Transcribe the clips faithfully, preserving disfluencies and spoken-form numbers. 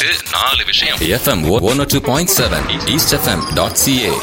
தெரிஞ்சுக்கிறதுக்கு நாலு விஷயம். FM one oh two point seven east f m dot c a.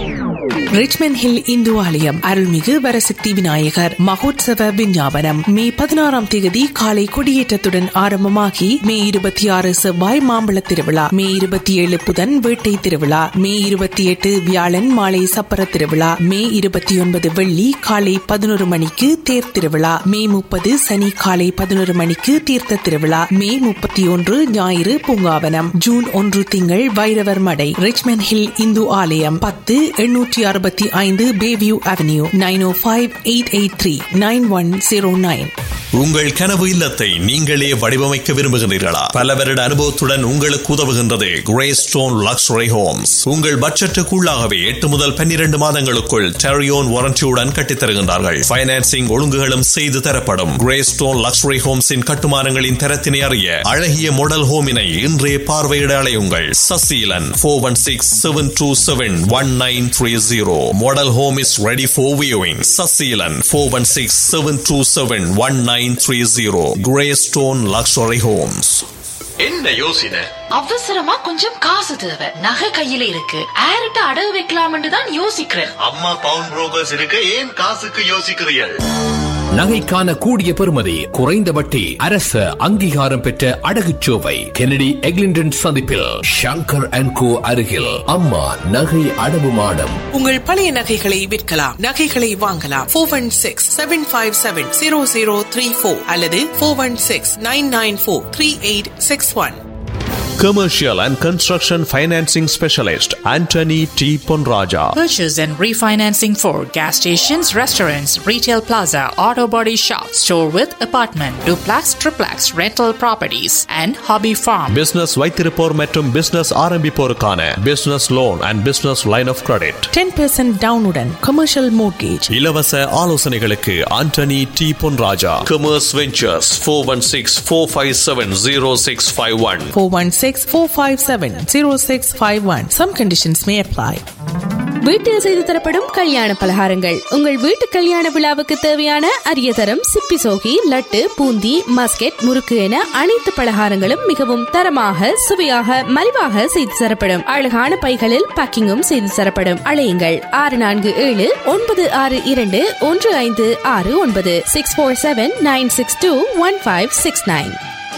Richmond hill Hindu ஆலயம் அருள்மிகு வரசக்தி விநாயகர் மகோத்சவ விஞ்ஞாபனம் மே பதினாறாம் தேதி காலை கொடியேற்றத்துடன் ஆரம்பமாகி மே இருபத்தி ஆறு செவ்வாய் மாம்பழ திருவிழா, மே இருபத்தி ஏழு புதன் வேட்டை திருவிழா, மே இருபத்தி எட்டு வியாழன் மாலை சப்பர திருவிழா, மே இருபத்தி ஒன்பது வெள்ளி காலை பதினோரு மணிக்கு தேர் திருவிழா, மே முப்பது சனி காலை பதினோரு மணிக்கு தீர்த்த திருவிழா, மே முப்பத்தி ஒன்று ஞாயிறு பூங்காவனம், ஜூன் ஒன்று திங்கள் வைரவர் மடை. ரிச்மண்ட் ஹில் இந்து ஆலயம் பத்து எண்ணூற்றி அறுபத்தி ஐந்து பேவியூ அவென்யூ நைன் ஓ five eight eight three nine one zero nine. உங்கள் கனவு இல்லத்தை நீங்களே வடிவமைக்க விரும்புகிறீர்களா? பல வருட அனுபவத்துடன் உங்களுக்கு உதவுகின்றது கிரேஸ்டோன் லக்ஸரி ஹோம்ஸ். உங்கள் பட்ஜெட்டுக்குள்ளாகவே எட்டு முதல் பன்னிரண்டு மாதங்களுக்குள் டெரியோன் வாரண்டியுடன் கட்டித்தருகின்றார்கள். பைனான்சிங் ஒழுங்குகளும் செய்து தரப்படும். கிரேஸ்டோன் லக்ஸரி ஹோம்ஸின் கட்டுமானங்களின் தரத்தினை அறிய அழகிய மாடல் ஹோமினை இன்றே பார்வையிட அலையுங்கள். Saseelan four one six seven two seven one nine three zero. Model home is ready for viewing. Saseelan four one six seven two seven one nine three zero. Greystone Luxury Homes. என்ன யோசனை? அவசரமா கொஞ்சம் காசு தேவை, நகை கையில இருக்கு, ஆரிட்ட அடகு வைக்கலாம்னு தான் யோசிக்கிறேன். அம்மா பவுன் புரோக்கர்ஸ் இருக்கு, ஏன் காசுக்கு யோசிக்கிறீர்கள்? நகைக்கான கூடிய பெறுமதி, குறைந்த வட்டி, அரசு அங்கீகாரம் பெற்ற அடகுச்சோவை கெனடி எக்லிண்டன் சந்திப்பில் ஷங்கர் அண்ட் கோ அருகில் அம்மா நகை அடவு மாடம். உங்கள் பழைய நகைகளை விற்கலாம், நகைகளை வாங்கலாம். Four one six seven five seven zero zero three four அல்லது four one six nine nine four three eight six one. Commercial and Construction Financing Specialist Anthony T. Ponraja. Purchase and refinancing for gas stations, restaurants, retail plaza, auto body shop, store with apartment, duplex, triplex, rental properties and hobby farm. Business வைத்திருப்போர் மற்றும் business ஆரம்பிப்போருக்கான business loan and business line of credit. ten percent டவுனுடன் commercial mortgage. இலவச ஆலோசனைகளுக்கு Anthony T. Ponraja. Commerce Ventures four one six four five seven zero six five one. four one six four five seven zero six five one. Some conditions may apply. வீட்டில் செய்து தரப்படும் கல்யாண பலகாரங்கள், உங்கள் வீட்டு கல்யாண விழாவுக்கு தேவையான அரிய தரம் சிப்பி சோகி, லட்டு, பூந்தி, மஸ்கெட், முறுக்கு என அனைத்து பலகாரங்களும் மிகவும் தரமாக, சுவையாக, மலிவாக செய்து தரப்படும். அழகான பைகளில் பேக்கிங்கும் செய்து தரப்படும். அழையுங்கள் ஆறு நான்கு ஏழு ஒன்பது ஆறு இரண்டு ஒன்று ஐந்து ஆறு ஒன்பது six four seven nine six two one five six nine.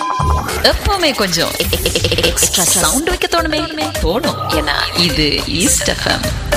எப்பவுமே கொஞ்சம் எக்ஸ்ட்ரா சவுண்ட் வைக்க தோணுமே தோணும். ஏன்னா இது ஈஸ்ட் எஃப்எம்.